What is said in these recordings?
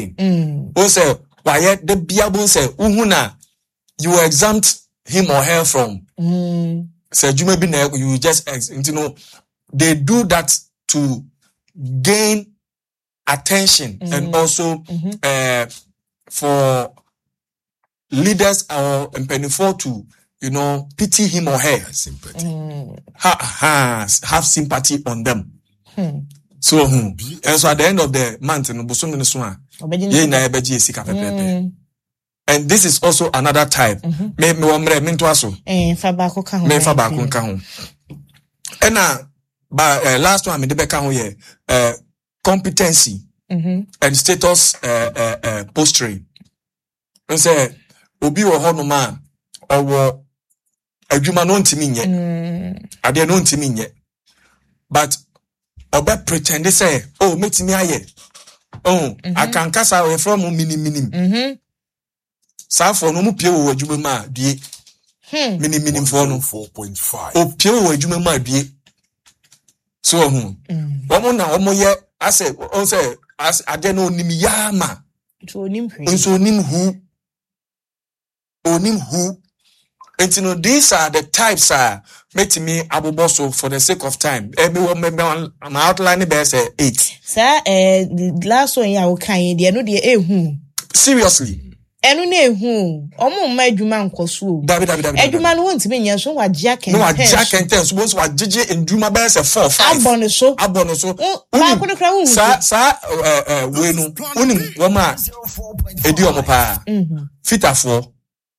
fine. Who say why the biabun say uhuna you exempt him or her from say you just they do that to gain attention and also for leaders or penifo to pity him or her, sympathy. Have sympathy on them. So and so at the end of the month and this is also another type. And last one competency and status posturing. And say obi wo ho no ma owo adwuma no ntimi nye ade no ntimi nye but obe pretend say oh metimi aye I can kasa away from minim sa for no mu pie wo adwuma ma die minim for no 4.5 o pie wo adwuma ma die so omo na omo ye ase o say as ade no nim ya ma so nim who and these are the types make me aboboso for the sake of time. I'm outlining best 8. Sir, the last one ya okay, they no dey seriously. Enu na ehu. Omo ma adwuma nkoso. Adwuma no won timi nya so wa jack and no wa jack and ten suppose wa jeje endwuma best 4 5. Abono so. Ba ko no kra hu. Sa we no unim wo ma edi omo pa. Fitafo.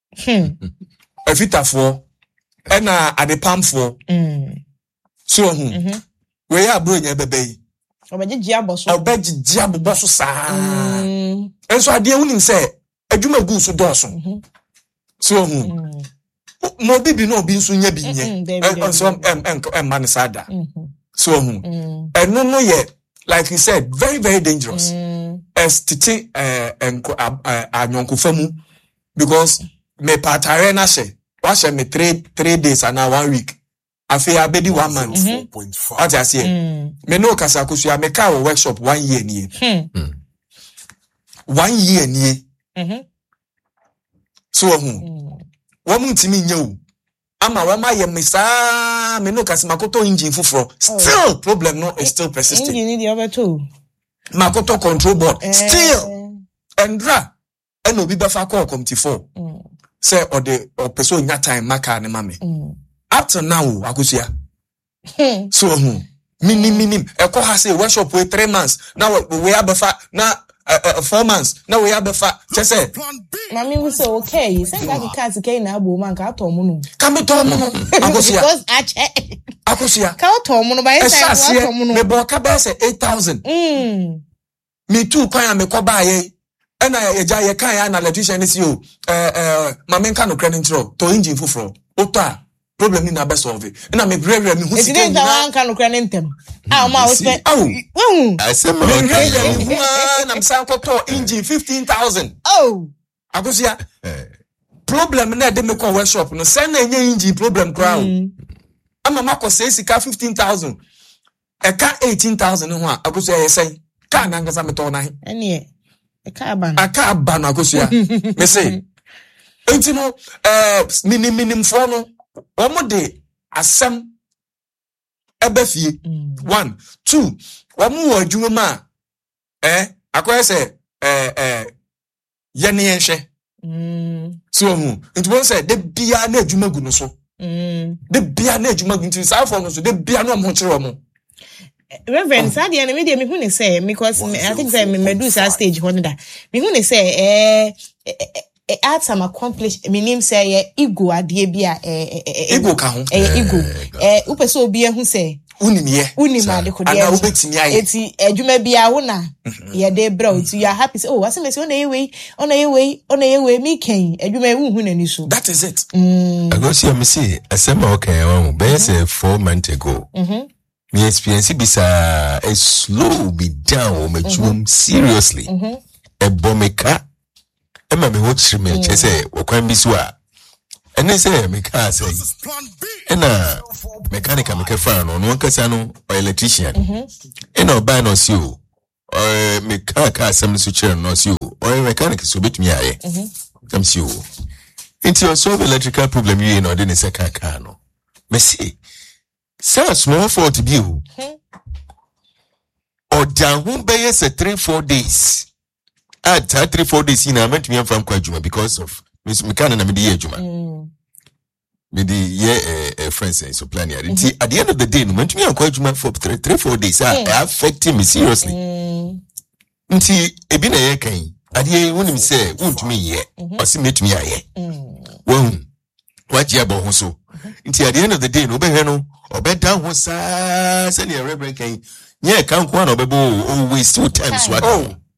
Fitafo ena adepamfo so we ya bro nya bebe obeji aboso sa enso ade unim se adwuma gu so doso so mo bibi no bi nso nya bi nye enso man sada so eno no ye like you said very very dangerous as titi anyonkofamu because me patare na she wash me 3 days and 1 week afi abedi 1 month 4.5 what I say me no kasa kusu me ka workshop 1 year ni 1 year ni so wo muntimi nya o ama wa ma ye me sa me no kasa makoto engine fufuro still problem no is still persisting engine the other two makoto control board still endra eno bi befa call committee 4 say or the person nya time maka ne mame up to now akosia so minim eko ha say workshop we 3 months now we abefa na 4 months now we abefa say mami we say okay say that the cars okay na abo man ka to mu no ka me to mu no akosia akosia ka to mu no by say to mu no me bo ka be say 8,000 me too pan me ko ba ye ena ye kan ya na electrician is you mama nka no credit ro to engine fufuro ota problem ni na be solve ena me brere me hu sika ni na nka no credit ntem ma o spend I say me na am san ko to engine 15,000 akosia problem na de me ko workshop no say na enye engine problem crown ama mako say sika 15,000 eka 18,000 ho akosia ye say ka na ngasa me to na ene Aka na akosia me say enti no minim for no omo de asem ebefie 1 2 omo wo adwuma ma akoya say ye ne yenhwe so enti won say de bia na adwuma gu no so de bia na adwuma gu enti sa for no so de bia na omo kire omo Reverend, Sadia, and me who they say because I think that me do that stage Honda. Me who they say add some accomplished. Me name say ego adiebia ego ka ho ego upeso obi who say unima de kodia ana ubetimi aye eti adwuma bia wo na ye de bra oti you are happy say oh I say me on a way me ken adwuma hu na ni so that is it I go see me see asema okay one be say 4 months ago my experience bisa a slow be down me seriously e bomeka e ma me watch me say okwan bi so a ene say me ka say ena mechanic me ka fa no no kasa no electrician ena oba no si o me car some switcher no see or mechanic so bit me aye. Come see you. Into your solve electrical problem you know then second car no. Me see. Say small fault to be or down home by 3-4 days. At 3-4 days in I meant me from Kwajuma because of Miss Mekana and Media Juma. Me the friends and so plan here. At the end of the day, no meant me Kwajuma for 3-4 days. I affecting me seriously. Nti ebi na ye kan. Ade won me say won't me ye. O si met me aye. Won. What you about so? Nti at the end of the day, no be hwe no. Obeda ho sa se ne reverend kan. Nye kan ko na obebo always 2 times what.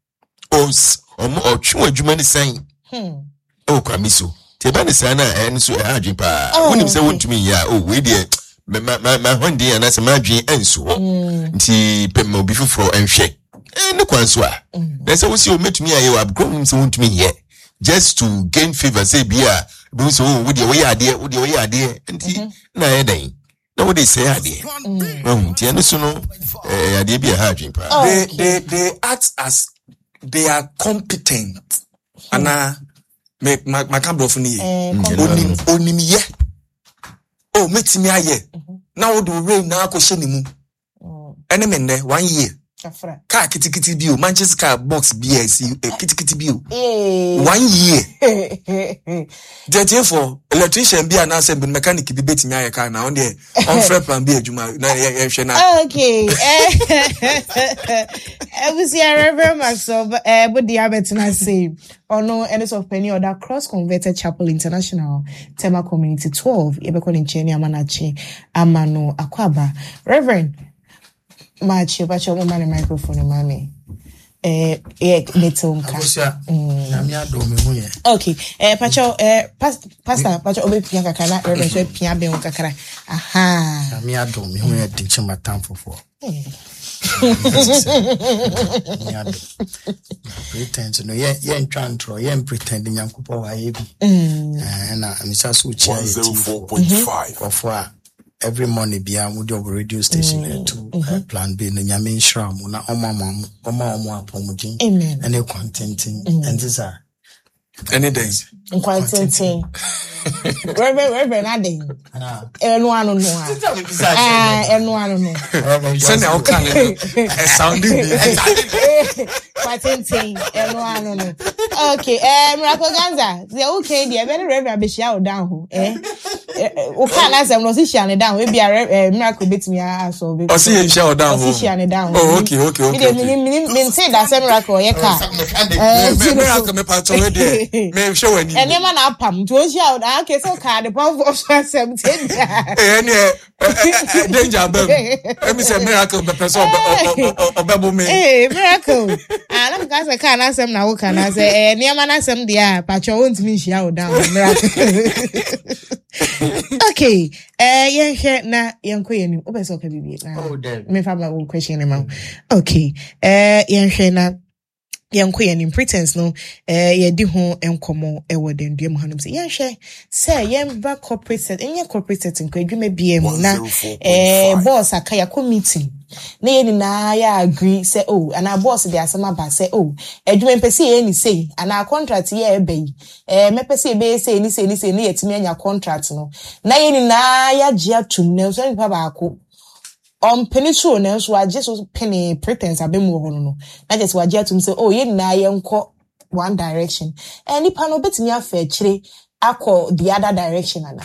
Or twa adwuma ne san. Kwamiso. Te ba ne san na enso adwen pa. Wonim se won't me ya. We dey my honde and as my adwen enso. Nti pem obi fufuro enhwe. No kwanso a. Na se wo si o metumi aye wa grown se won't me here. Just to gain favor say bia do so wo dey we ade nti na ye dan. No what they say ade. Nti eno so no ade bia ha adwen pa. They act as they are competent. Ana make my camera for ni onim ye. Oh metimi aye. Na wo do rain na akọ hye ni mu. Ene me nne 1 year. Car kitikiti bio Manchester car box BSC kitikiti bio 1 year. Therefore electrician be an assembly mechanic be betimi aye car na on there on free plan be adwuma na ye hwe na. Okay. We see a Reverend Maxo but the abetina say ono enes of penny or that Cross Converted Chapel International Tema Community 12 ebekọ in Cheni Amanachi Amano Akwaba. Reverend Machi, but your woman microphone, mommy. Little okay, Pacho, Pastor, Pacho, Obe Pianca, Reverend Piabe Kakara. Aha, Mia do me who had teaching my time for 4. Pretend no, yen trying to yen pretending Yankupo Aebi. And I'm just 104.5 or 4. Every morning be a radio station to plan B na nyame nhram na omamo apomudin and a contenting and this are any days contenting Reverend Ade enu anu no send our can sounding contenting enu anu no okay Miracle Ganza the okay the very Reverend be share down ho o can answer no si share down we be a Miracle betimi aso be o si share down ho si share down oh okay me say that Miracle ye ka Miracle me part we dey me show any and man apam to share down okay so card the pound of 17 danger bam me say Miracle be person obebo me Miracle na because I can answer na wo can say niam na asem dia pacho won't me share down Miracle. Okay, yen hwe na yen ko yenim obeso ka bibi na me fa ba question ma okay yen hwe na yen ko yenim pretense no ye di ho enkomo e wo den duam hanum se yen hwe say yen ba corporate set enye corporate set nko adwuma bia mu na boss aka ya committee na ye na ya agree say oh and our boss dey asema ba say oh adwuma mpese ye ni say and our contract ye ebe yi mepese be say ni yetimi anya contract no na ye ni na ya gia tum na so nipa ba ako penitro na so age so penny pretense abemu ho no na just wa gia tum say oh ye ni na ye nko one direction nipa no betimi afa kire akọ the other direction ana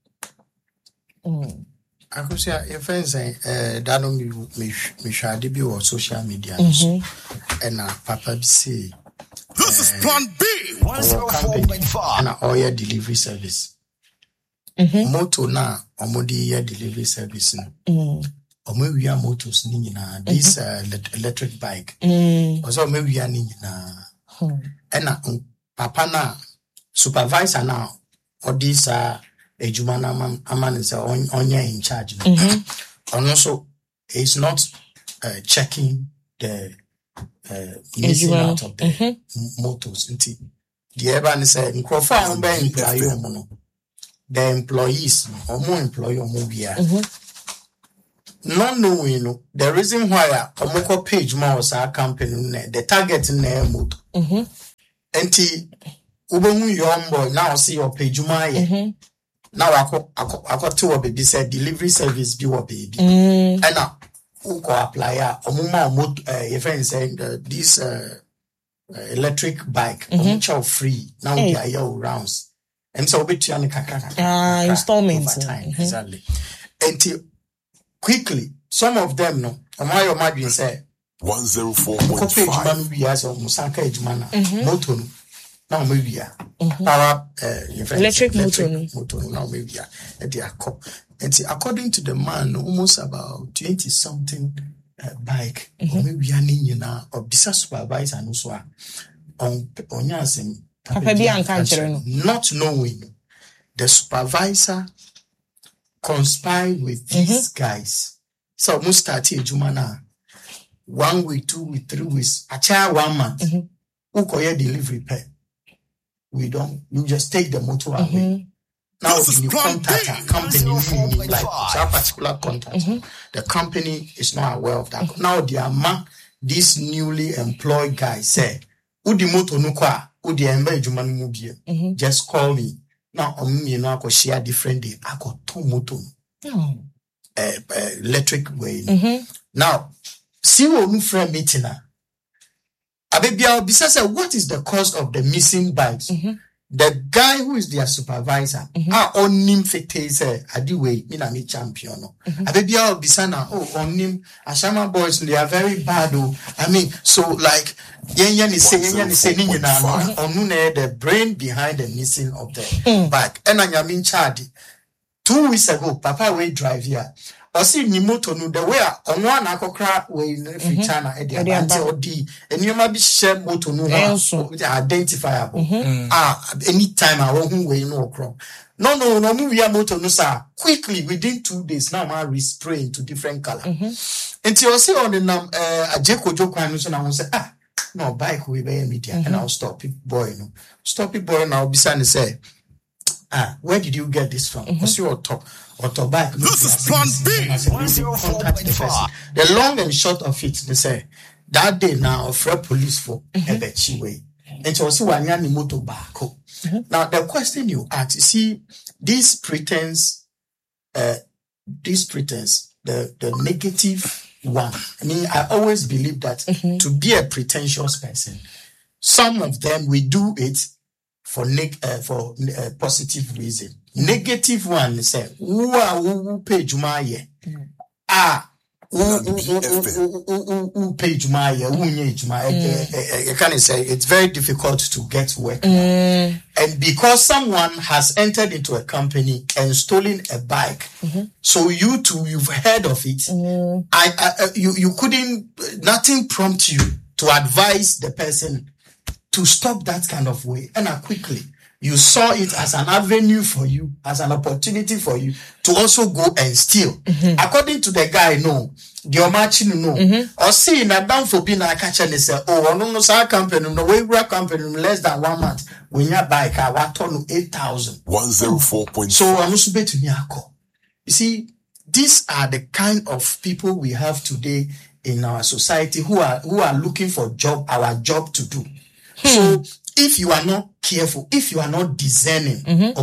Akusia your friends that no me shade bi on social media and papa say this is plan B 104.5 and all your delivery service moto na omodi your delivery service no omewia motors ni nyina this electric bike also omewia ni nyina and papa na supervisor na or this ejuma na aman is onya in charge and also he's not checking the missing out of the motors nti the everyone say nkrofa be employee omo no the employees omo employee omo bia not knowing, the reason why a moko page mouse our company, the target in the mood. Enti, Ubomu young boy, now see your page, my. Now I got to a baby said delivery service be what baby. And now, who co apply your friend saying this electric bike, free. Now they are your rounds. And so bit installments time. Exactly. Until quickly, some of them no. My imagine say 104.5. We as a Musanka Ejmana motor. Now maybe power electric motor now maybe and according to the man almost about 20 something bike maybe of this supervisor and also on not knowing the supervisor conspired with these guys. So most started Jumana 1 week, 2 weeks, 3 weeks, a child 1 month. Who call your delivery pay? We don't. You just take the motor away. Now when you contact a company, like that particular contact, the company is not aware of that. Now the this newly employed guy say, "Udi motor no kwa, udi embe jumani mubie." Just call me. Now you know I could share different day. I got 2 motor, electric way. Now see what new friend meeting now. Abebia said, what is the cost of the missing bikes? The guy who is their supervisor, on him fete say, Adiwe, me champion. Abebia Bisana, on him, Ashama boys, they are very bad. I mean, so like, Yen is saying, the brain behind the missing of the bike. And I am in charge. 2 weeks ago, Papa will drive here. I see ni motor no the way on one akokra we in China until the and you might be share motor no identifiable. Anytime I want we no chrome. No, we are motor no sir. Quickly within 2 days now I respray into different color. Until I see on the a Jeko joke and so I say no bike we be media and I'll stop it boy no. Stop it boy now beside say where did you get this from? Because you or bike. This is Plan B. 104.5. The long and short of it, they say that day now, Fred police for Ebechi way. And so see one yani moto bako. Now the question you ask, you see this pretense, the negative one. I mean, I always believe that to be a pretentious person, some of them we do it for positive reason. Negative one say who pay Jumaye who pay Jumaye who can say it's very difficult to get work and because someone has entered into a company and stolen a bike so you too you've heard of it you couldn't nothing prompt you to advise the person to stop that kind of way and quickly you saw it as an avenue for you, as an opportunity for you to also go and steal. According to the guy, no, the Omachinu no, or see na down for being a catcher and say, oh, no, our company, no way we company less than 1 month. When you buy car, what ton 8,000. 104.5. So I'm also betting Yako. You see, these are the kind of people we have today in our society who are looking for our job to do. So if you are not careful, if you are not discerning, and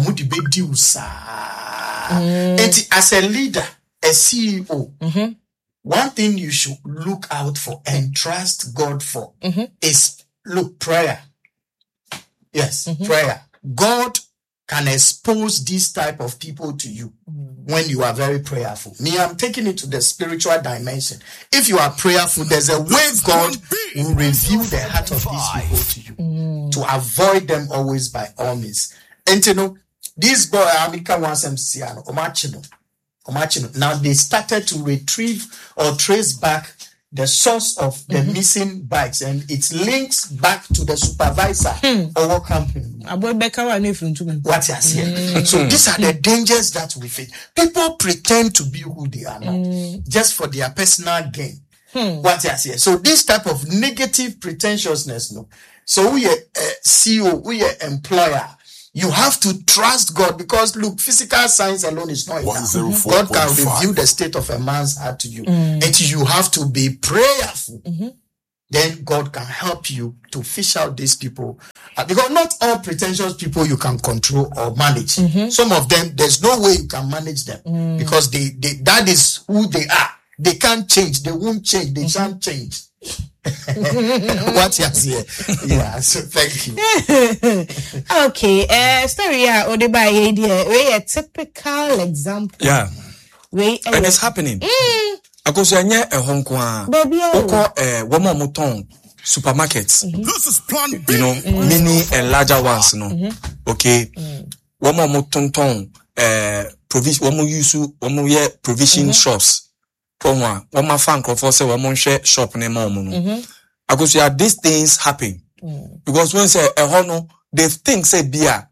as a leader, a CEO, one thing you should look out for and trust God for is prayer. Yes, prayer. God can expose this type of people to you when you are very prayerful. Me, I'm taking it to the spiritual dimension. If you are prayerful, there's a way God will reveal the heart of these people to you to avoid them always by all means. And you know, this boy, Amika wants them to see Omachino. Now they started to retrieve or trace back the source of the missing bikes, and it links back to the supervisor or company. What you saying? So these are the dangers that we face. People pretend to be who they are not, just for their personal gain. What you saying? So this type of negative pretentiousness, no. So we are CEO, we are employer. You have to trust God because look, physical signs alone is not enough. 104.5. God can reveal the state of a man's heart to you. And you have to be prayerful. Then God can help you to fish out these people. Because not all pretentious people you can control or manage. Some of them, there's no way you can manage them because they that is who they are. They can't change. They won't change. They shan't change. What you here? Yeah, so thank you. Okay, story Odebaye idea. We a typical example. Yeah. And it's happening. Because you nye Hong Kong. Oko woman muton supermarkets. This is Plan B. You know, mini and larger ones, no. Okay. Woman muton provision woman use woman ye provision shops. Woman fan crowd say woman share shop ne mom no. Because these things happen. Because when say no, they think say bia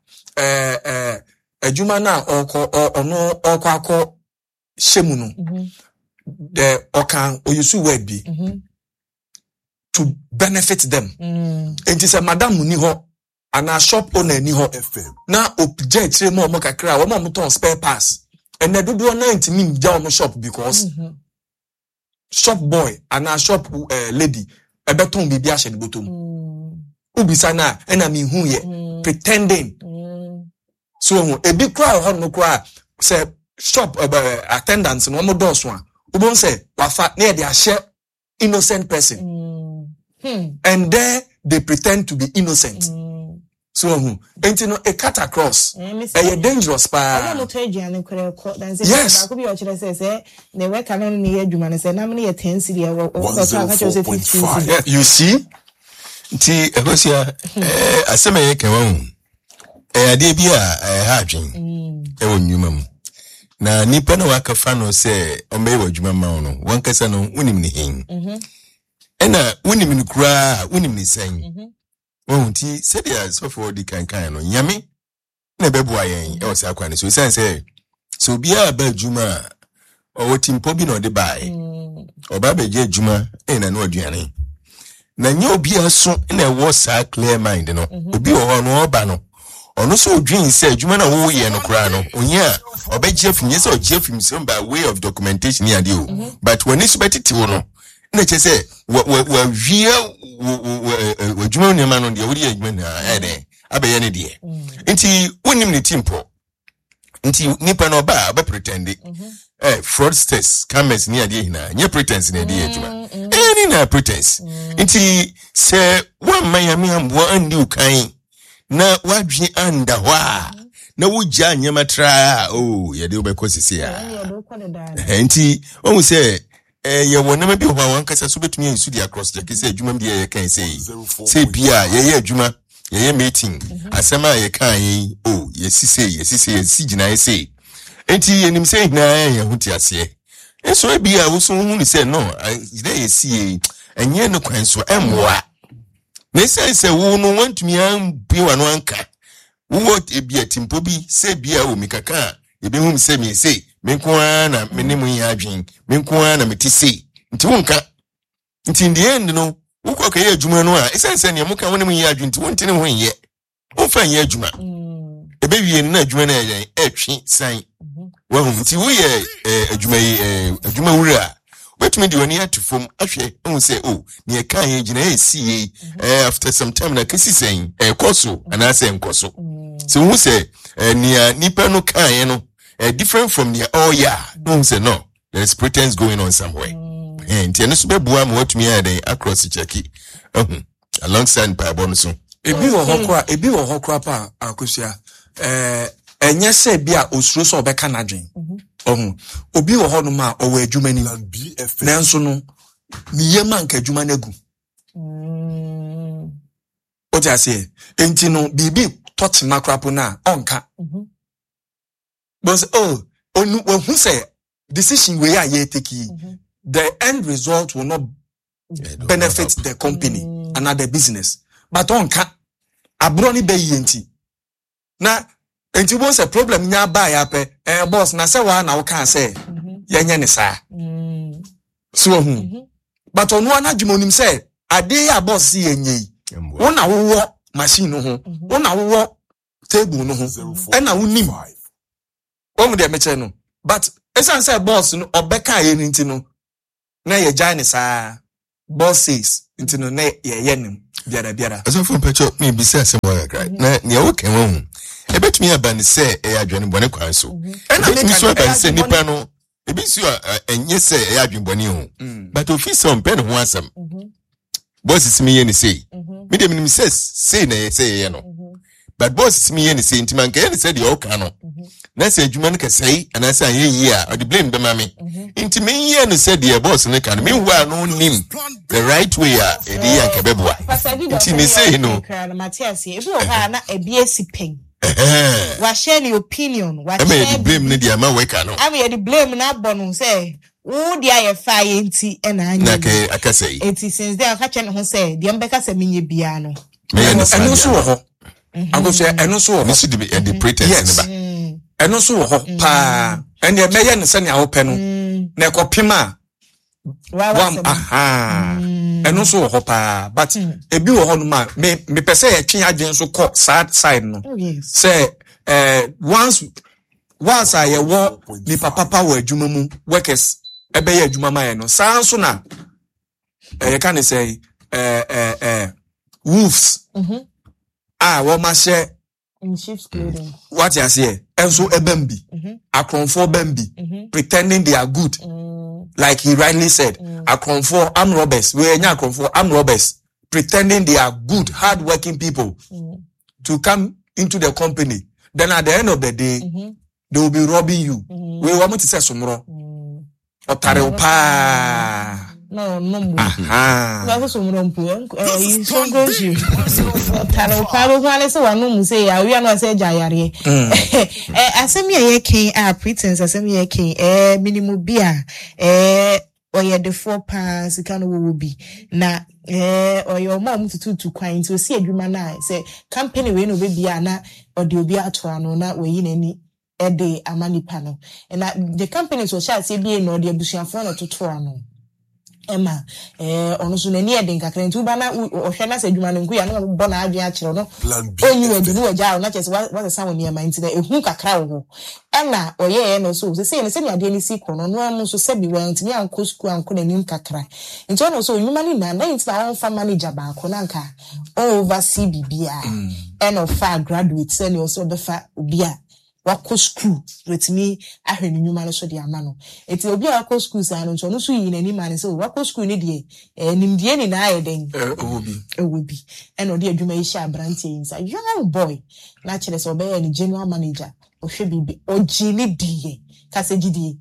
ejuma na oko shemu no. The okan or you see word be to benefit them. And it is a madam muniho and a shop owner niho FM. Now object say more kakra one more ton spare pass. And they do 90 min down shop because shop boy and a shop lady a beton be biashe the bottom. Ubisana and I mean who ye pretending. So a big crowd no cry say shop attendants and one more doors one. Ubon say wafa near their share innocent person. And there they pretend to be innocent. So ain't no a cut across a dangerous pa. Yes. You see? Ti egosia asema yake wahu ade bia hadwen wonyuma mu na nipa na wakafa no se ombe wadwuma ma no wankasa no wonim ni hin ena wonim ni kura wonim ni san wonti se dia so for di kankan no nyame na beboa yen e wose akwa ne so san se so bia ba adwuma o wotimpo bi no de bai oba ba je adwuma na no aduane na nye obi aso na ewo sa clear mind no obi wo no oba no ono so dream say adwuma na wo ye no kra no onya obeje fim yes oje fim so by way of documentation here dey o but when is betiti wo no na che say wa wie adwuma no ma no dey wo dey adwuma na ede abeye ne dey nti wonim ne timpo nti nipa no ba pretend fraudsters cameras ni ade hina nye pretense na dey adwuma any na pretense nti say one mayami ambo andi ukan na wadwi anda wa na wugya nyema tra yede obekọ sisi ya nti won say ye wonama bi ho wankasa so betumi ensu dia cross check say adwuma bi ye kan say bia ye adwuma ye meeting asema ye kan ye sisi gina say nti enim say na ye huti ase enso bia wo so hu ni say no dey see enye no kwan so emwa ne say wo no want me am bi wano anka what e bia timpo bi say bia o mikaka e be hum say me say me nko na me ne mu ya adwen me nko na me ti say nti wonka nti in the end no wo kwa ka ye adwuma no a esense ne mu ka woni mu ya adwen nti wonti ne ho ye wo fa ye adwuma e be wie na adwuma na ye etwe san wo hum nti wo ye adwuma wura wetumi di wani atufom ahwe on say ne kan ye gina see after some time na kesi sen koso ana say nkoso so who say nipa no kan ye no different from the no say no there is pretense going on somewhere and no so bebua ma wetumi ya dey across cheki alongside bible no so ebi wo hokra pa akosia enye se bia osuro so obeka na dwen obi wo ho no ma owo adwuma ni nanso no miye man ka adwuma na gu o ja se enti no bibi touch na krapo na onka but onu who say decision we are here take the end result will not benefit the company and the business but onka abro ni be yenti na enti won say problem nya ba ya pe boss na say wa na wo kan say yenye ne sa so but onu anadwumonim say ade ya boss yenye won na wo machine ho won na wo table no ho and na unim omu de meche no but esan say boss no obeka ye nti no na ye jane sa boss says nti no na ye nim biara so from pecho me be say asem wa right na ne o kan won e betumi aba ne say e adwene bone kwan so and na me so aba say nipa no e bi so enye say e adwene bone ho but officer on pen ho asem boss is me ye ne say me dem nim say na ye say ye no but boss me ye ne say ntiman ka ye ne say de o kan no na say adwuma no ka say ana say ye a the blame be ma me nti me ye ne say de boss ne kan me hu no nim the right way a e dey yanka beboa nti me say no Matthias e bi o ha na e bi esi pen wa share the opinion wa share the blame ne dia ma weka no am the blame na bonu say wo dia ye fa ye nti e na anya na ke akasai enti since there aka che ne ho say dia mbeka say menye bia no eno so wo ho agofia eno so wo ho so the pretense ne ba eno so wo ho pa ene me ye ne se ne awopɛ no na ekopema eno so wo ho pa but ebi wo ho no ma me pese ye twen adwen so kɔ side no say once I wo ni papa wo adwuma mu workers ebe ye adwuma ma ye no san so na you can say wolves wo ma share in sheep's clothing what you say enso ebambi akronfo bambi pretending they are good like he rightly said akronfo armed robbers we nya akronfo armed robbers pretending they are good hard working people to come into the company then at the end of the day they will be robbing you we want to say somro otare opa no na so somro mpu you so go you otare opa bo kwale so wanu mu say ya we no say jayare asemi ye ken a pretense asemi ye ken minimum bia oye the 4 pounds kan wo bi na oye o ma mu tutu kwan so si adwuma na say company we no be bia na ode obi ato ano na we yi nani ede amanipa no and the company so shall say be no de abusuafo na toto ano Emma ono so nani ede nkakra ntu ba na ohwe na sadwuma no nku ya no bo na adwe a kire no onyi wadi no wagya na chese what say woni ema nti na ehu kakra wo Emma oye no so say ne ade ni si kono no am so se bi wa nti ni anko school anko na nim kakra nti ono so nyuma ni na nti na on fa manager ba ko na nka oversee bibia eno fa graduate se ne also be fa obia wako school with me ahwe ni nyuma no so de amano eti obi a wako school sa no so no so yi nani man so wako school ni de nimdie ni na ayeden obi eno de adwuma yi sha branch insa young boy na kire so be ni general manager ohwe bibi ogini die kase gidi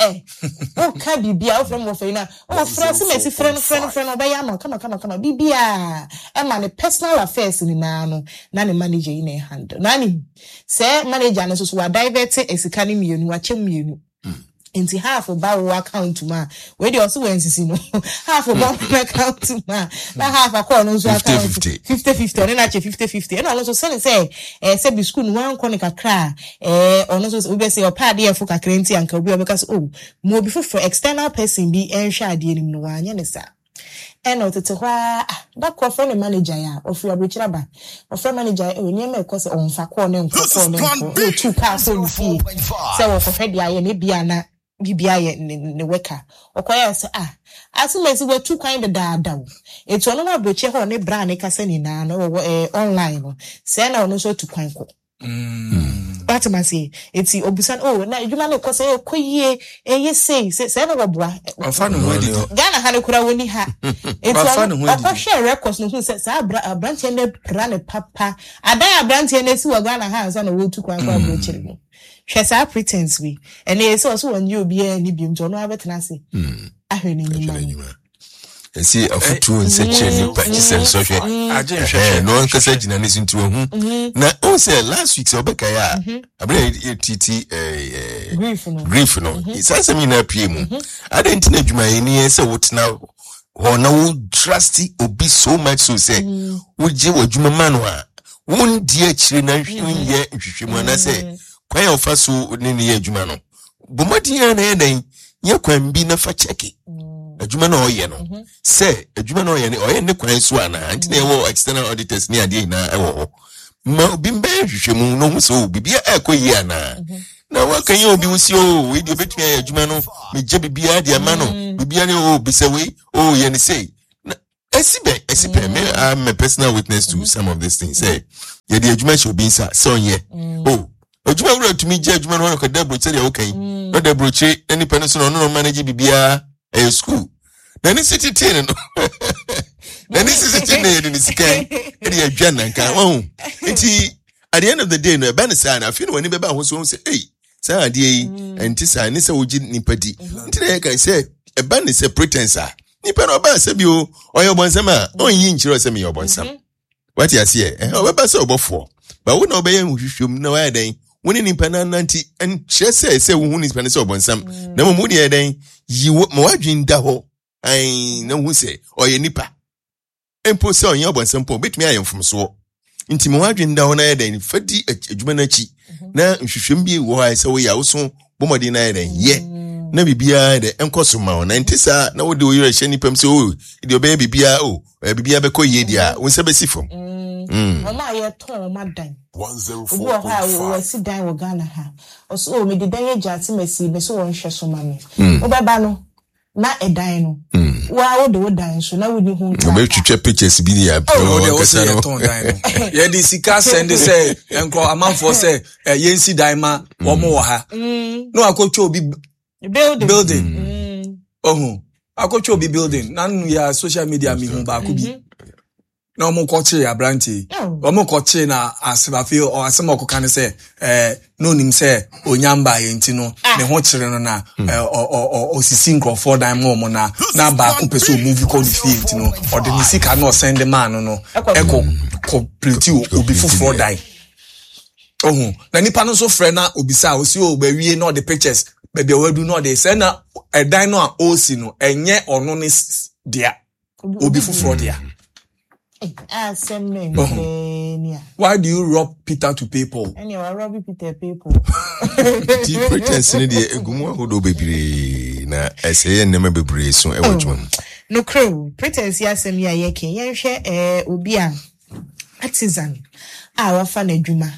o ka bibia o from of na o france mesi friend obey am kama bibia e ma ne personal affairs ni na no na ne manager yi na handle na ni say manager no so wa divert esika ni mienu wa chem mienu Inti half of our account ma we dey also when sisi no half of our account ma na half a no so account 50-50 na 50-50 and also say be school no one kon kakra ono so we be say opa de efo kakra nti anka obi obeka oh mo before for external person be enhwe ade nim no wanya ne sa eno tete kwa that call for the manager ya of your rich raba of manager e ni me cause on fa call ne nko two cars so fee say we for head ya ne bia na bibia ye ne weka okoya say asumesi we two kind da etu ono ma broche ho ne bra ne kasa ni na no online no say na ono so two kind ko what am I say eti obusan na edwuma ne ko say koyie say na wabua afa no wedi Ghana ha ne kura woni ha etu o share records no hu say sa branch ne bra ne papa adan branch ne si wa Ghana ha say na wo two kind ko broche no Shesa pretense we and they so when you be any bi nto no abetena se ahwe ni nyuma see a futu nseche ni purchase so hwe no nkasa gina ni sintu hu na o say last week so beka ya abre tt grief no isa me na pie mu adenti na dwuma ni say wotena ho na wo trust obi so much so say wo je wadwuma manu a won die akire na hwe ye hwehwemu na say kwan ofa so ni ye adwuma no bomadian na yen ye kwan bi na fa cheki adwuma na oye no say adwuma na oye ne kwan so ana anti na wo external auditors ni ade na ewo ho ma bimbe hwehwemu no hu so bibia ekoyi ana na waka ye obi wusi we de betua ya adwuma no me je bibia de ama no bibia ne bisawe ye ne say esibe me I'm a personal witness to some of these things say ye de adwuma she obi nsa so ye adwuma wura tumi je adwuma no ko da broche de okay no da broche any person no manage bibia school na ni city tin no na ni city tin na ni sikai e de adwana nka won nti at the end of the day no be say na feel when be ba ho so say say ade yi enti say ni say oji nipadi nti na kan say e ba ni say pretense nipa no ba say bi o oyo bonsam a onyi nchiro say me yo bonsam what you say o be ba say obofo ba wo na obeye hwehwem na wa den woni nipa na nanti en say wo hu nipa na say obonsam na mo de den yi mo wadwin da ho ai na hu say oye nipa empo say onye obonsam po betumi ayemfom so nti mo wadwin da ho na den fadi adwuma na chi na hwehwem bi wo ha say wo ya wo so bomodi na den ye na bibia de enkoso ma na ntisa na wo de wo yere hye nipam say o de obey bibia bibia be ko ye dia wo se be sifom Oma ye ton madan 104.5 we si dan wo Ghana ha o me de dan ye jati mesi me so won hwe so ma me wo beba no na edan no wa wo de wo dan so na wo ni hu o be twetwe pictures bi ya o kasa no ton dan no ye di sika send say enko amanfo say ye nsi dan ma wo mo wo ha no akotwa obi building akotwa obi building na nu ya social media mi hu ba ko bi na omo koche ya branti omo koche na asibafe o asema okoka ne se no nim se onyamba ye ntino ne ho kire no na osisi nkrofo dan mo na ba ko peso movie call the field ntino o de ni sika no send man no eko complete obi fufuro dan na nipa no so frɛ na obisa osi o ba wie na the pictures baby wadu no de say na dan no a osi no enye ono ne dia obi fufuro dia. Why do you rob Peter to pay Paul? And you are robbing Peter people. The pretense in the egumo hodo bebre na essay and never bebre so e watchman. No crow pretense yasem ya yeke yen hwe obi a artisan a wa fa na adwuma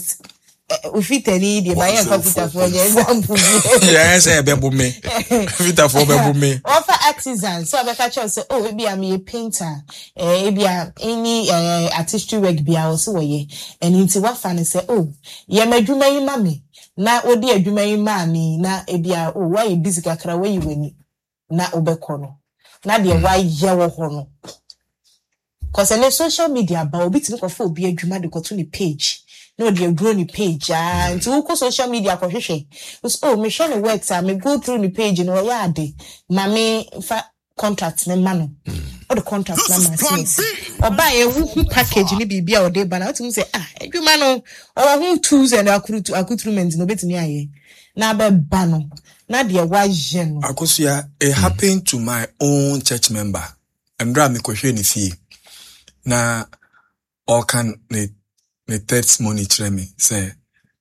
ufitani de ba yen fa Peter for example. Yes, e be bu me. Peter for be bu me. Offer artisan so be catch us say oh be am a painter be any artistry work be a so ye and nti wa fa ne say oh ye madwuma yi ma me na odi adwuma yi ma me na e bia oh why busy kakra why you wani na obekọ no na de why ye wo ho no cause any social media ba obi tin ko fa obi adwuma de ko to ni page no dey grow ni page and to ko social media ko hwehwe oh me share the works me go through the page no ya ade ma me fa contract ne ma no all the contract na ma say oba ye hu package ni bibia o dey ba na o tin say adwuma no o hu tools and accoutrement no betimi aye na be ba no na de wa je no akosua it happened to my own church member andra me ko hwe ni fie na all can the testimony to me say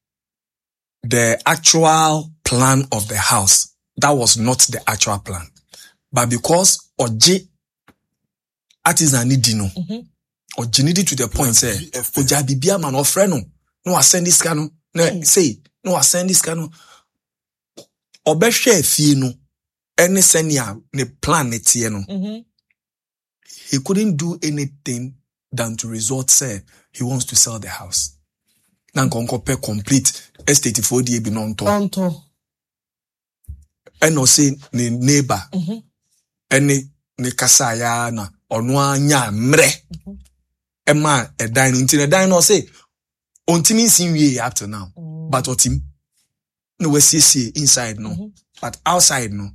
the actual plan of the house that was not the actual plan, but because oje artisan need no oje needed to the point say oja bibia man of friend no ascend this cano no say no ascend this cano obehwe fie no any senior ne plan it no he couldn't do anything than to resort say he wants to sell the house. Nanko pay complete estate for the be non to. And no say ne neighbor. Any ne kasaya na ono anya mre. Ema e dine until the dine say ontimi sin we up to now. But otim no we see inside no. But outside no.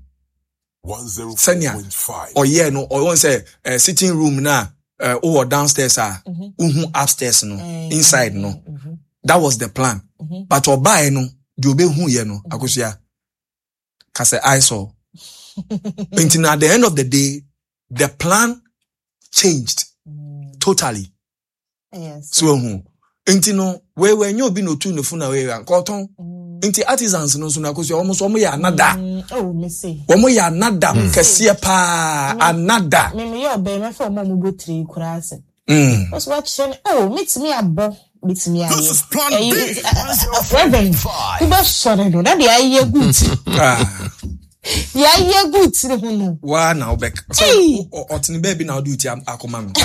104.5. Or yeah no or one say sitting room na downstairs upstairs no inside no that was the plan but obai no the obe hu ye no akosia kase I saw until at the end of the day the plan changed totally. Yes. So until no we nyo bi no tu no fu na we ankoton until artisans no so na akosia almost omo ya nada me see omo ya nada kese pa anada me yo be me fa omo go 3 kura ase so what say meet me abo With me, This is Plan B. Reverend, you must sorry, no, that I hear good. Yeah, yeah, good. Wa now back. So otini baby now do it akoma me.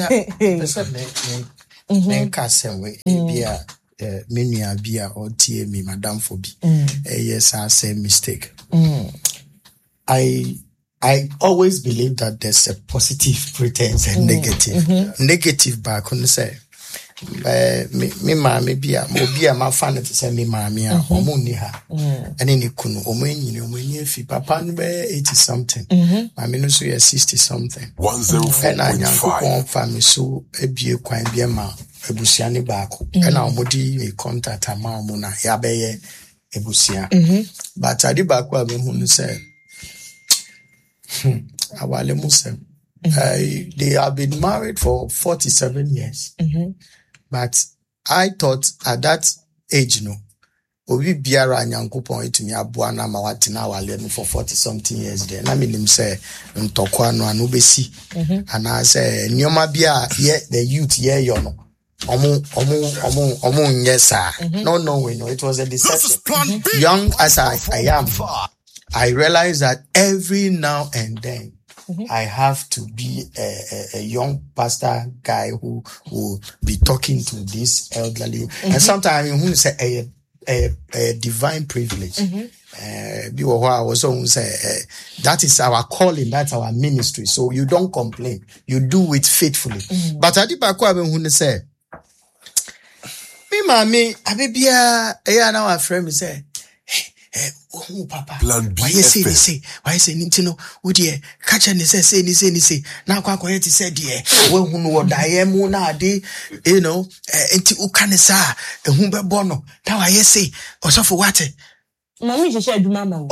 Menka senwe bia menua bia otie me madam for bi. Yes, I say mistake. I always believe that there's a positive pretense and negative. Negative back on say me mama bia mo bia ma fan to say me mama a omo ni ha ene ni kunu omo enyi fi papa no be 80 something mama no so 60 something 104.5 family so ebie kwan bia ma ebusia ni baako na omo di contact ama omo na ya be ye ebusia but adi baako a me hu no say awale musem they have been married for 47 years. But I thought at that age, obi biara nyankopon etumi aboa na ma watina wale no for 40 something years there. Na minim say ntokwa no anu besi. Ana say nyoma bia ye the youth ye yo no. Omo nyesa. No, it was a deception. Young as I am, I realize that every now and then I have to be a young pastor guy who will be talking to this elderly. And sometimes who say a divine privilege. That is our calling, that's our ministry. So you don't complain. You do it faithfully. But I did who say, me mami, abibia, now our friend say, oh papa, why you say nintino would ye catch and say now quite said ye well who know die mo na de enti ukanesa ehumbe bono now I say also for what mommy she said mama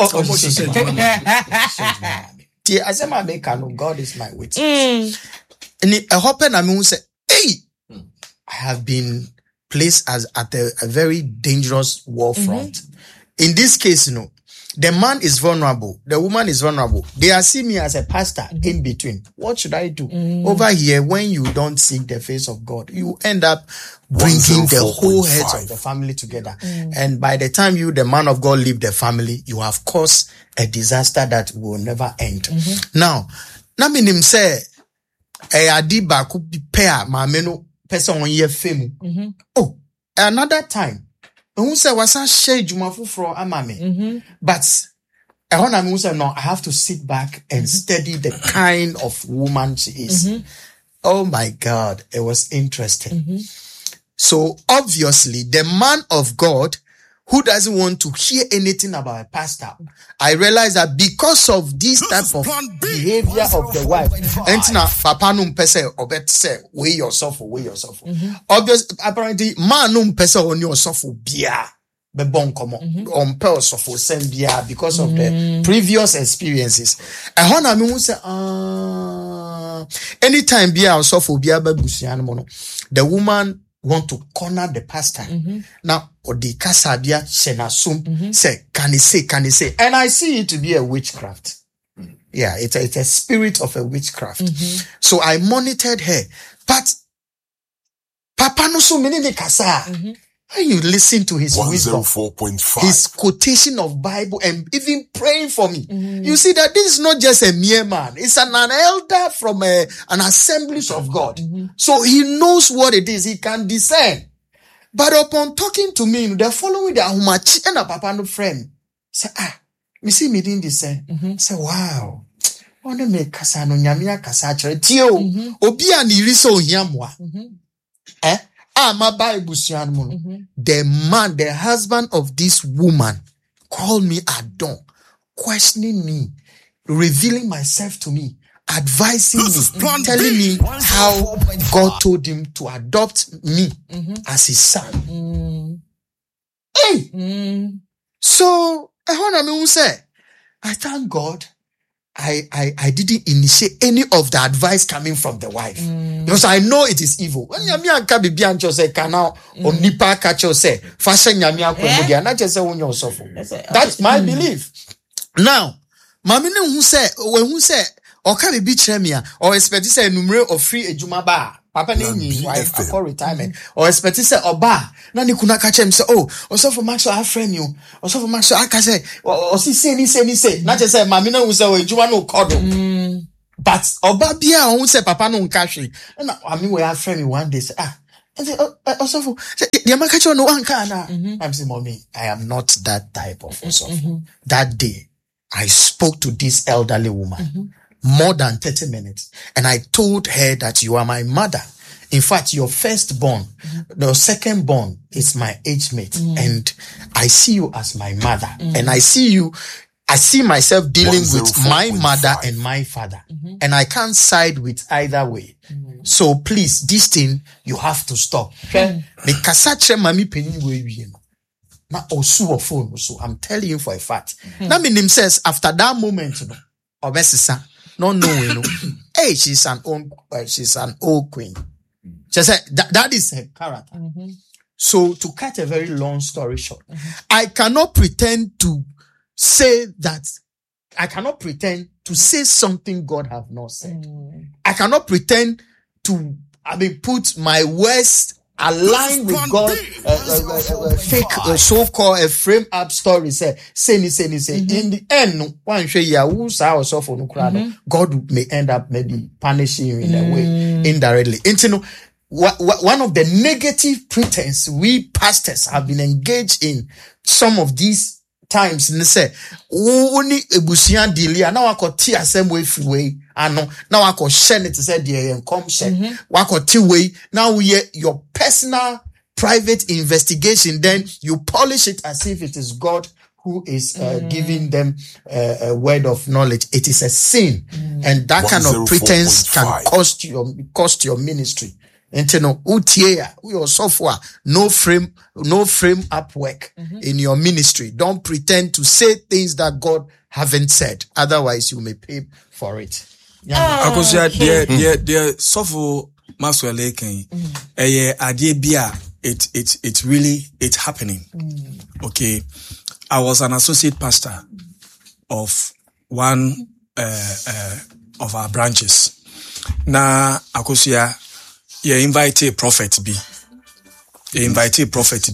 I say my make no God is my witness and a hoppen I mean say hey I have been placed as at a very dangerous war front. In this case, the man is vulnerable. The woman is vulnerable. They are seeing me as a pastor in between. What should I do? Over here, when you don't seek the face of God, you end up bringing the whole heads of the family together. And by the time you, the man of God, leave the family, you have caused a disaster that will never end. Now, minim say, adiba could be pair, ma meno person on ye fame. Oh, another time. Who say was a shade jumafu for amame. But who say no, I have to sit back and study the kind of woman she is. Oh my God, it was interesting. So obviously, the man of God who doesn't want to hear anything about a pastor, I realize that because of this type of behavior of the wife, entina papa num pese obet say weigh yourself. Obviously, apparently, man num pese on yourself bia be bon komo on pels of send bia because of the previous experiences. I wanna me say anytime bia yourself bia be busian mono, the woman want to corner the pastor. Now, or the kasabia senasum say, can he say? And I see it to be a witchcraft. Yeah, it's a spirit of a witchcraft. So I monitored her. But Papa no so many kasa. When you listen to his wisdom, his quotation of Bible, and even praying for me, you see that this is not just a mere man. It's an elder from an assembly of God. So he knows what it is. He can discern. But upon talking to me, the following day, Humachi and a papa no friend say, me see me didn't discern. Say, wow. Wanna make kasa no nyamia kasa chere tio. Obi ani riso hiamwa. My Bible, the man, the husband of this woman, called me at dawn, questioning me, revealing myself to me, advising me, telling me how God told him to adopt me as his son. So, I thank God. I didn't initiate any of the advice coming from the wife because I know it is evil. When Yamia can be beyond say canal or nipa catch you say fashion Yamia that's my belief. Now, Mamina who say when who say or can be chemia or expect to say numero of free ejuma bar. Papa ni wife for retirement or expect say oba na ni kuna ka chem say oh also for max I friend you also for max I can say or say na just say mami na who say we juma no kodo but oba bia who say papa no nka hwe na I mean we have friend me one day say and say also for the man catch no one can I'm saying mommy I am not that type of also that day I spoke to this elderly woman more than 30 minutes. And I told her that you are my mother. In fact, your firstborn, the secondborn is my age mate. And I see you as my mother. And I see myself dealing with my mother and my father. And I can't side with either way. So please, this thing, you have to stop. Now, also phone. So I'm telling you for a fact. Now, meaning says after that moment, obesisa. No, hey, she's an old queen. She said that is her character. So to cut a very long story short, I cannot pretend to say that. I cannot pretend to say something God have not said. I cannot pretend to, put my words align with God, fake so-called a frame up story. Say. In the end, one show you also for God may end up maybe punishing you in a way indirectly. And one of the negative pretense we pastors have been engaged in some of these times and say only ebusian delia now I could tea same way freeway ano now I could share it say there and come share wako tea way now we your personal private investigation then you polish it as if it is God who is giving them a word of knowledge. It is a sin and that kind of pretense can cost your ministry. Inteno utia your software no frame up work in your ministry. Don't pretend to say things that God haven't said, otherwise you may pay for it. Akosia the sofo maswele ken adie bia it really it's happening. Okay, I was an associate pastor of one of our branches. Na akosia invite a prophet be. Prophet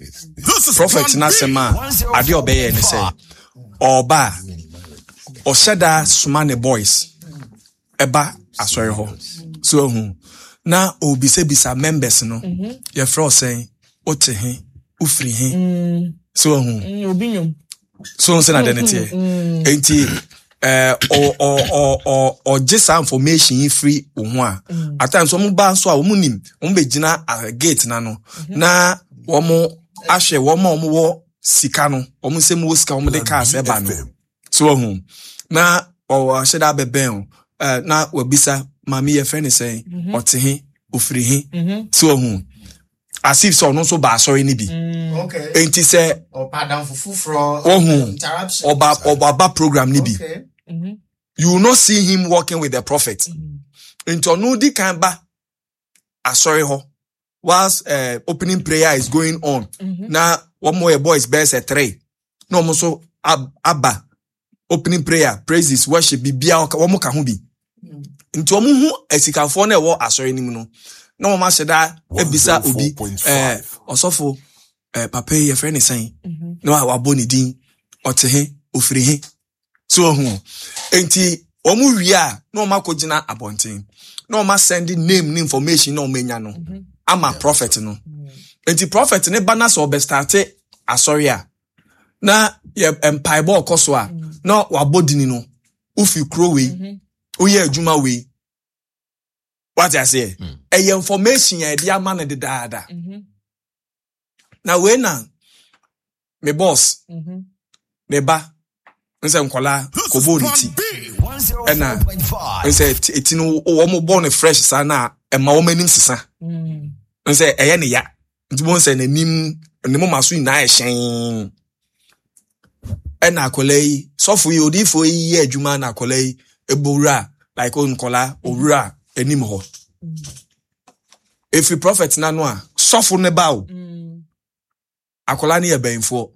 na sema ade obeye ne say oba oshada sumane boys eba asori ho so na obisa members no ye fro say ote he ufri he so Obinyum so say na denete enti or just information free a at times some ba so a omunim ombegina gate na no na womo ahwe womo wo sika no womo sem wo sika womo de car se ba no so na o ahweda beben na wabisa mami ye friend say otehe ofrihe so as if so no so ba sorry ni bi okay enti say opadam fufufro interruption oba program ni bi you will not see him walking with the prophet into no di kan ba asori ho whilst opening prayer is going on na one more boys best at 3 no mo so abba opening prayer praises worship bibia one mo ka ho bi into mo hu esikafo na e wo asori nim no na mo ma sheda ebisa obi osofo papa ye friend say no wa boni din otehe ofrihe so enti omu wia na o makogina abonten na o ma send name information na o menya no ama prophet no enti prophet ne bana so be start asori a na ye empire ball koso a na wabodini no ufi kro we oye adwuma we what I say information ya dia ma na de daada na we na me boss me ba nse nkola kobo niti ena nse etinu wo mo born fresh sa na e ma wo manim sisa nse eye ne ya ntimo nse nanim ne mo maso ina e hyen ena akolai sofu yi odifo yi adwuma na akolai ebowura like on nkola owura enim ho if you prophet na no a sofu ne ba o akola ne ye benfo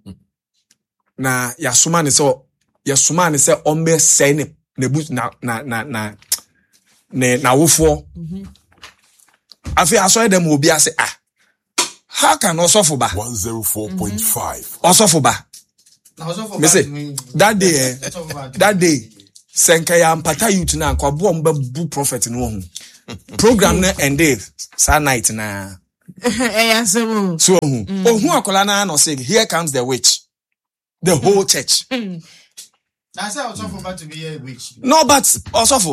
na yasoma ne so yasoma ne se ombe sei ne na wofo Afi aso dem obi ase how can Osofo ba 104.5 Osofo ba me say that day senka ya mpata youth na kwabo mba prophet no ho program na ended sa night na so who akola na no say here comes the witch the whole church. That's how Osofo to be a witch. No, but Osofo.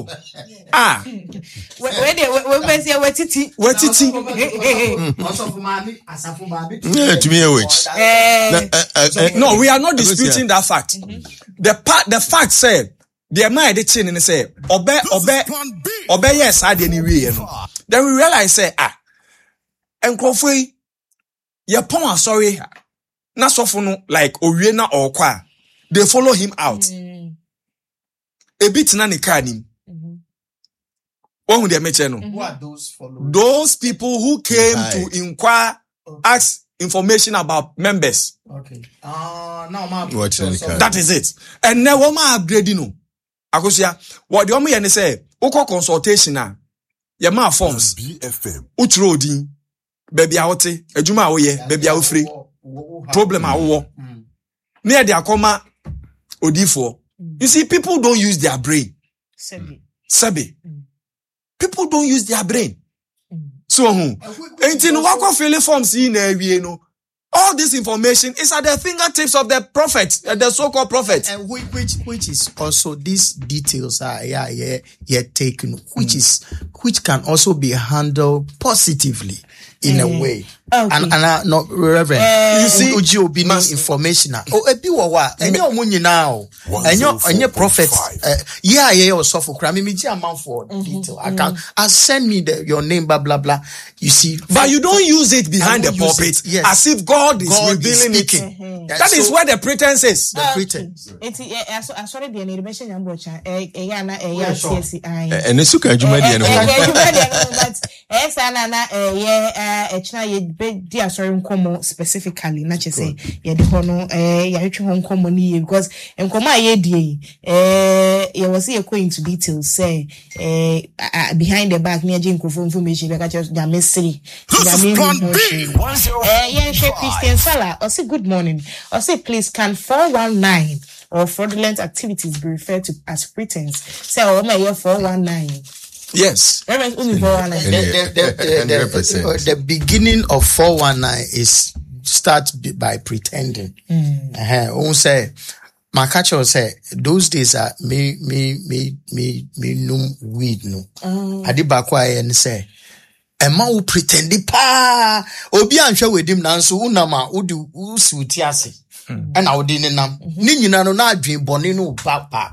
Wetiti. Osofo mami, Asafo mami. Yeah, to me a witch. No, we are not disputing that fact. The fact said, the man the chin and say, obey, yes, I didn't really. Then we realize, say, and Kofi, your pon sorry, na sofono like Oriena or Kwa. They follow him out. A bit na ne car nim. Who they mention? Who are those followers? Those people who came to inquire, ask information about members. Okay. Now that is it. And now what my upgrading no. Akosia, what the omo ye say, uko consultation na. Ye ma forms. BFM. Utro din. Baby awote, ejuma awoye, baby awofre. Problem awo. Near the akoma odifo. You see, people don't use their brain. Sabi. People don't use their brain. So, ain't in wako feeling forms in you know. All this information is at the fingertips of the prophet, the so-called prophet. And which is also these details are taken, which can also be handled positively in a way. Okay. And no, Reverend, you see, Uji obini information. Ebi wawa, enye omunyi now, enye prophet. Also for crime. Me ji amount for detail. I send me your name, blah blah blah. You see, but you don't use it behind the pulpit, as if God is revealing it. That is where the pretense is. The pretense. I sorry, the animation yambocha. And it's okay. You made dear sorry nkomo specifically not just say ye de hono ya hwetwe ho nkomo ni because nkomo aye die ye was here going into details say behind the back near nkrofo information be ka just da mystery yeah Christian Sala or say good morning or say please can 419 or fraudulent activities be referred to as pretense say oh my year 419. Yes. The beginning of 419 is start by pretending. Say my catcher say those days are me num weed no. Adibakwa and say Emma who pretendi pa obi anhwe wedim nanso unama udi usutiase. And our dinner nam Nina no na dream bonino back.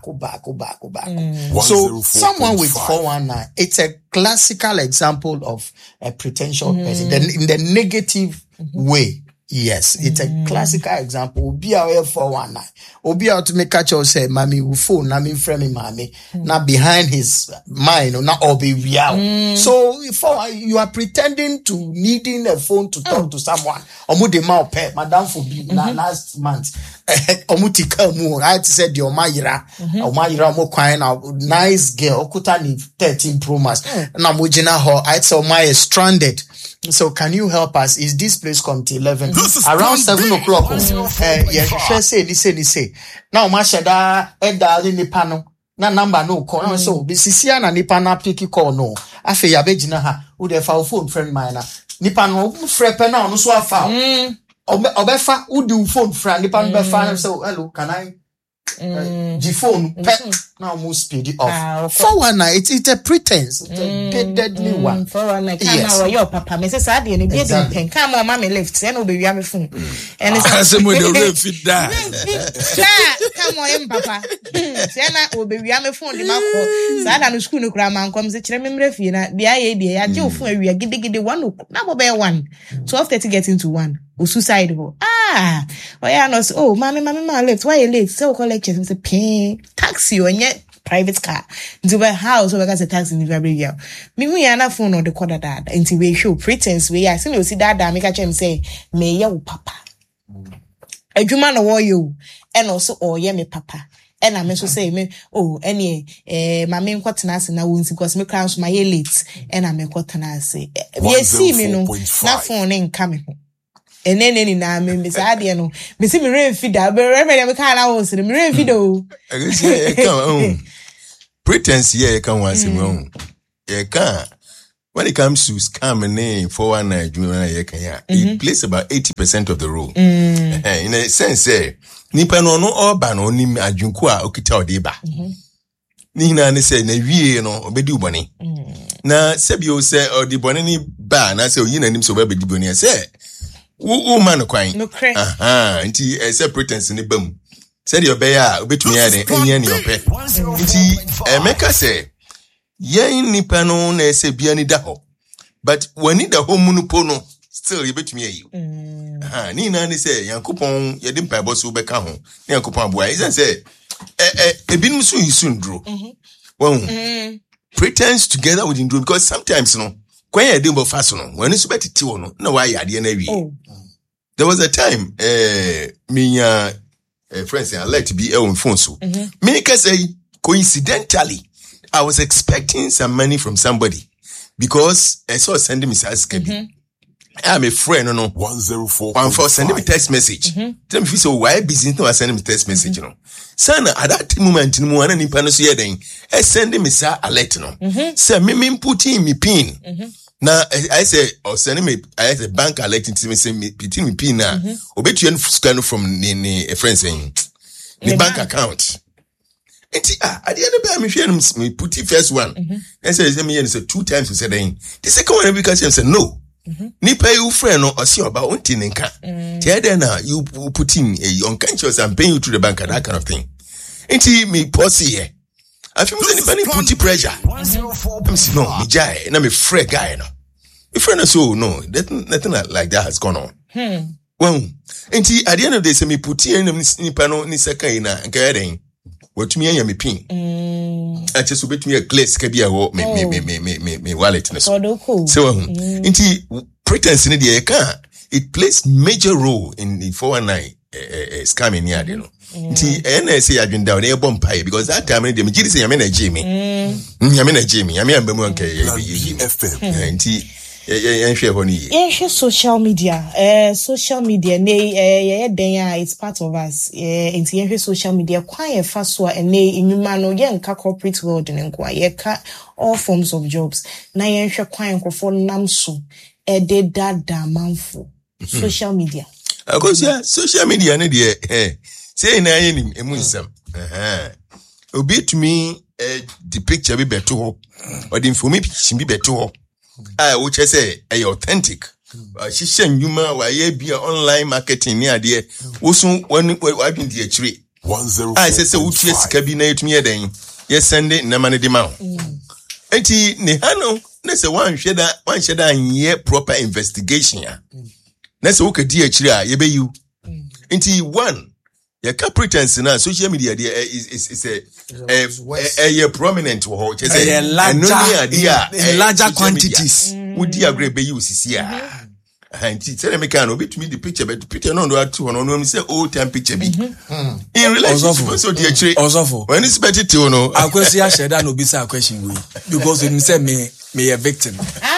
So someone with 419, it's a classical example of a pretentious person. Then in the negative way. Yes, it's a classical example. Obi a 419. Obi a to make catch or say, "Mommy, we phone, na me friend me, mommy." Now behind his mind, or not all be real. So if you are pretending to needing a phone to talk to someone, omu de ma pay, madam for be last month. Omu tika mu. I said your Mayira, mo kwan na nice girl. Okuta ni 13 Pro Max. Na mo jina ho. I said Maya stranded. So can you help us? Is this place come to 11? Around 7 o'clock. Say. Now, Mashada, Eda, nipa no. Na number no call. So, Bisisia na nipa na piki call no. Afe yabejina ha. Ude fa phone friend mine. Nipa no frepe na no so afa. Obefa udu phone friend nipa no befa so hello can I the phone now move speed it off. 419 it's a pretense. It's a deadly one. 419 yes. Your papa me say sad dey be dey pen come on mama left say no be wi am phone and it's say mo dey fit that come on papa say na obi wi am phone dey ma ko sad na school no kura man come say kire me mre fie na dia ye dey ya je phone awia gidegide 1 na bo be 1 12:30 get into 1 o suicide ho yeah no oh mommy left why you late so we call lectures say pay taxi on your private car into my house so we can say taxi in very well me we na phone on the corner that until we show pretense we I see you see that make a say me ya papa adwuma no wo you and also oh yeah me papa and I so say me any my main quatanasi na won't because me crowns my late and I make quatanasi. Yes, see me no na phone ain't coming. And then any na me miss idea no me see me rain feed but remember me can't house me rain feed I guess yeah come pretense yeah come once wrong yeah can when it comes to scam and name 419 it plays about 80% of the role in a sense nipa no oba no nim adwunku a okita odeba ni na ne say na wie no obedi ubone na sebio say odibone ni ba na say oyina nim so obedi bone say woman kwan nti say pretense ni bam say the obeya obetumi ya den enya ni ope nti emeka say yen nipa no na say bia ni da ho but when ni da ho munupo no still you betumi ayi ni na ni say yankopon ye de mpaibo so beka ho ni yankopon aboa is say ebinum so yisundro pretense together with indro because sometimes no when you dey fast no when you betiti wo no na wa yade na wi there was a time me friends I like to be on phone so me can say coincidentally I was expecting some money from somebody because I saw sending me Saskabi. I'm a friend, no 104 sending me text message. Tell me so why business no sending me text message, you know. Sana at that moment no one ni pano so yeden. I sending me sa alert no. Say me put in me pin. Now I say or sending me I say bank alert to me say me put in me pin na. Obetu en scan from ni a friend saying the bank account. At the end of the day, me put it first one. And say me say 2 times we said then. The second one because he said no. Ni pay you friend no or see about one thing nka. The now you put in a unconscious and paying you to the bank and that kind of thing. Until me pause here. I feel anybody put pressure. I'm saying no, me jai, na me free guy no. Me friend so no, nothing like that has gone on. Well, until at the end of the day, say me put in ni pano ni second na nka then. What me and me pin. I just obey me a glass can be a me wallet. So, into pretense in the account, it plays major role in the 419 scamming here, you know. NSA had been down there bomb pie because that time they say I'm in a Jimmy. I'm in a Jimmy. I'm in a social media. Social media, it's part of us. Into social media, quite fast and in humano, yanka corporate world and inquire all forms of jobs. Na yensha quite for namsu, de dada manfo. Social media. Because social media, say na yen emunsam. Obi to me, the picture be better, or the information be better. Which I say a authentic. She send you ma wa ye be online marketing near there. Also when I been the tree. 104. I say so uchi cabinet me then. Yes Sunday na man de ma. Enti ne hano na say one sheda ye proper investigation ya. Na say okay di tree a ye be you. Enti one your pretense na social media there is a prominent wo larger quantities would you agree be you here and tell me can obi to me the picture but the picture no do atu no say old time picture be in relationship so the actually also when it's better to no akwesi a share that no be say question we because when say me a victim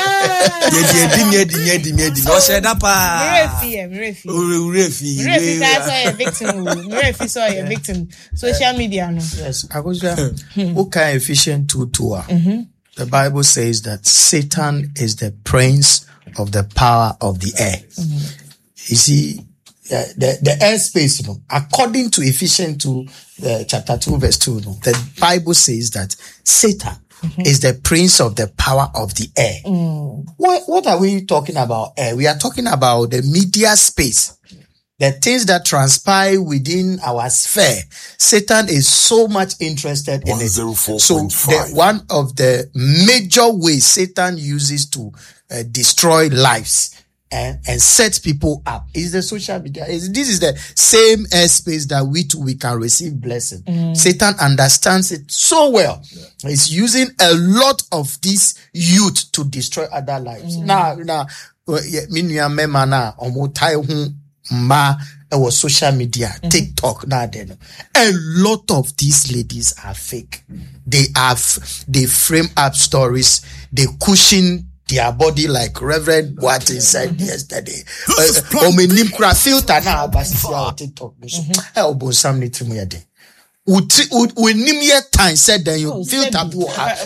ye no share that pa refi that's why a victim refi so a victim social media no yes akwesi okay efficient tool the Bible says that Satan is the prince of the power of the air. You see, the airspace, you know, according to Ephesians 2, chapter 2, verse 2, you know, the Bible says that Satan is the prince of the power of the air. What are we talking about air? We are talking about the media space. The things that transpire within our sphere, Satan is so much interested in it. So one of the major ways Satan uses to destroy lives and set people up is the social media. This is the same airspace that we can receive blessing. Satan understands it so well. He's using a lot of this youth to destroy other lives. Now, our social media, TikTok, now then. A lot of these ladies are fake. They frame up stories, they cushion their body like Reverend Boateng said yesterday. Filter now, but TikTok. Elbow some need to me a day. We name your time said then you filter time.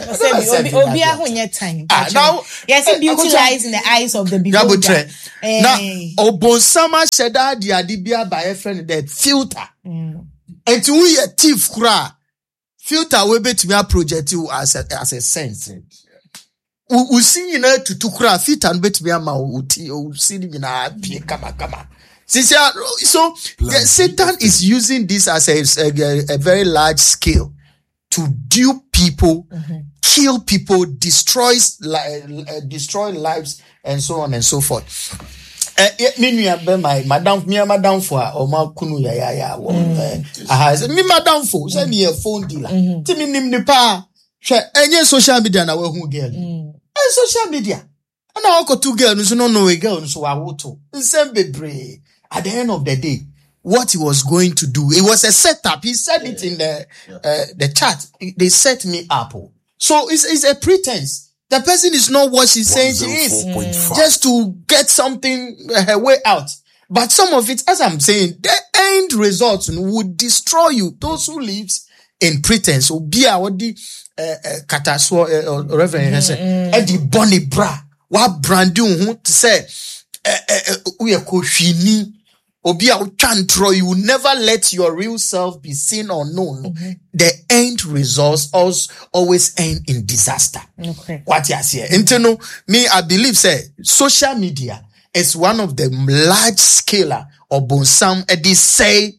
Now, yes, beauty lies in the eyes of the beholder. Now, Obonsama said that the Adibia by a friend that filter. And to we a thief cry. Filter will be to be a project you as a sense. We see in to cry filter and bet me a mauti or sitting in a kama. So Satan is using this as a very large scale to dupe people, kill people, destroy lives, and so on and so forth. My madam for Oma Kunu ya me madam for send me a phone dealer. Timi nim ni pa any social media na we hu girl. Social media. And I got two girls no know a girl so I would to. At the end of the day, what he was going to do, it was a setup. He said it in the chat. They set me up. So it's a pretense. The person is not what she's saying she is. Just to get something her way out. But some of it, as I'm saying, the end results would destroy you. Those who lives in pretense will be our kataswa Reverend Eddie Bonnie Bra. What brand you to say? We are koshini. Obi Chantro, you will never let your real self be seen or known. The end results always end in disaster. Okay. What you say? Internal, me, I believe, say, social media is one of the large scaler or bonsam, this say,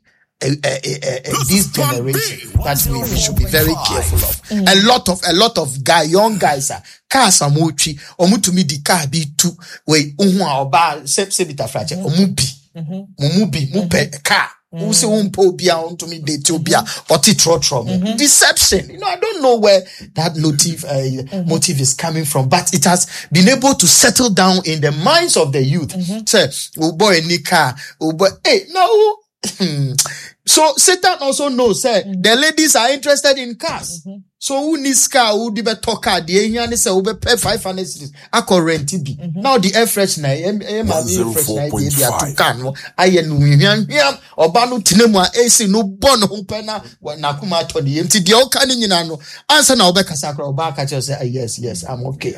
this generation that we should be very careful of. A lot of young guys are cars amuchi, omutumi di car be two way, oba, sebita frage, omubi. Mupe car. Who say umpo bia onto me de tobia or titrotrom. Deception. I don't know where that motive is coming from, but it has been able to settle down in the minds of the youth. Say, oh boy, nika, oh boy, hey, no. So Satan also knows, the ladies are interested in cars. So who needs car? Who did talk car? The Indian say who pay 500 cities. I can rent it. Now the air freshener, air freshener, they are to can. I am Obanu Tinema AC no bono humpena na kuma to the empty. The all canning in ano answer now Beka Sakra Obaka just say yes, I'm okay.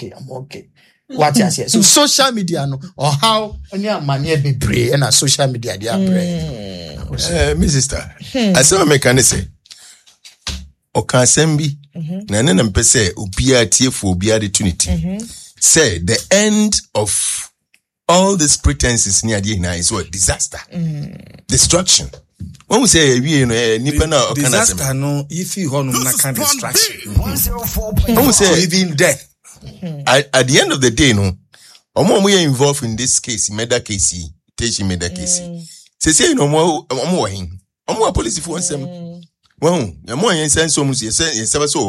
What you say? So social media no or how any money be brave and social media they are brave. My sister, I saw a mechanic. Okasembi na nene mpese ubia tiefo ubia de tunity. Say the end of all these pretenses near the na is what disaster, destruction. When we say nipa na disaster no if you honum na kind destruction. When we say even death. At the end of the day, no, we are involved in this case, murder case, teaching murder case. Say no more, police for some. Well, you're more in sense almost yes, so.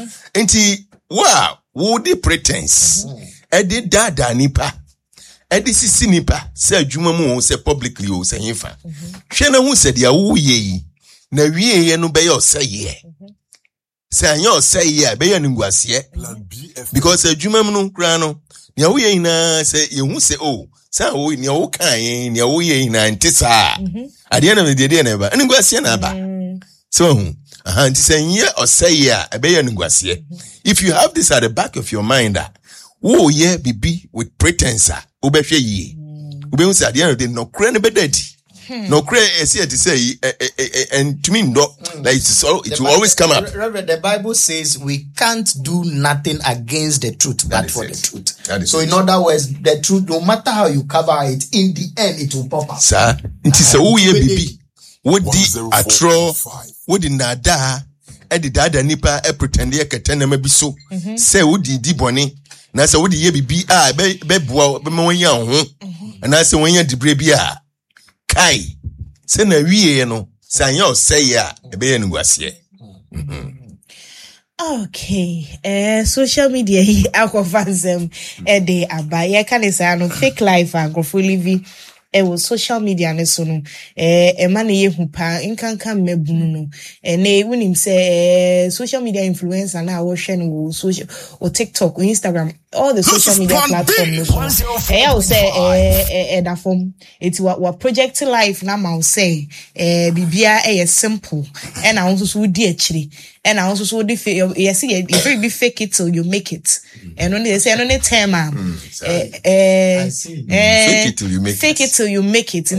Wow, would the pretense? Eddie dada nipa, Eddie sisi nipa, say Jumamu, say publicly, or say infa. Shana who said, ya ye, na we no be your say ye. Say yo say yeah, be yan ngwasie. Because adwuma no kra no, nya wo ye na say ye hu say oh, say wo nya wo kan nya wo ye na ntisa. At the end of the day na ba. Ngwasie na ba. So nti say ye or say yeah, be yan ngwasie. If you have this at the back of your mind wo ye bibi with pretense wo be hwe ye. Wo be hu say at the end of the day no kra no be daddy. No, see to say, and to me, no, like it will always come up. The Bible says we can't do nothing against the truth, but for the truth. So, in other words, the truth, no matter how you cover it, in the end, it will pop up. Sir, it is a who baby. What the atro, what the nada, and the dada nipa, a pretend ye can maybe so. Say, would the bonny, Nasa would ye be, beboa, be young, and I say, when you're the Kai, send a we no, say yo say ya, a be ngwasie. Okay, social media hi akofans de aba ye kan say no fake life and go fully was social media ne so no man ye hu pa nkanka mabunu no na when him say social media influencer na wo hwe no social or TikTok or Instagram, all the social media platforms no I will say that form it's what project life na ma say bibia simple and I also so di actually and I also so di you see if you be fake it till you make it and when they say no term fake it till you make it. Fake it till you make it.